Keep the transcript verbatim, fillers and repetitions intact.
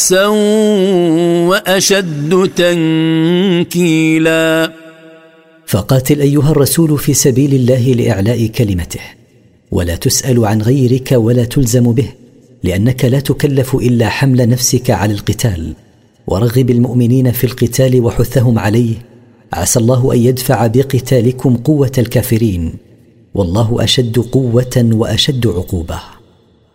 وأشد تنكيلا. فقاتل أيها الرسول في سبيل الله لإعلاء كلمته، ولا تسأل عن غيرك ولا تلزم به، لأنك لا تكلف إلا حمل نفسك على القتال. ورغب المؤمنين في القتال وحثهم عليه، عسى الله أن يدفع بقتالكم قوة الكافرين، والله أشد قوة وأشد عقوبة.